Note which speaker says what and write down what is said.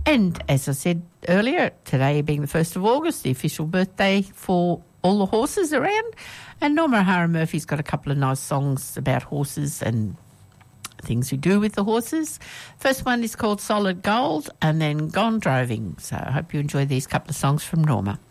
Speaker 1: And as I said earlier, today being the 1st of August, the official birthday for all the horses around. And Norma O'Hara Murphy's got a couple of nice songs about horses and things we do with the horses. First one is called Solid Gold and then Gone Droving. So I hope you enjoy these couple of songs from Norma.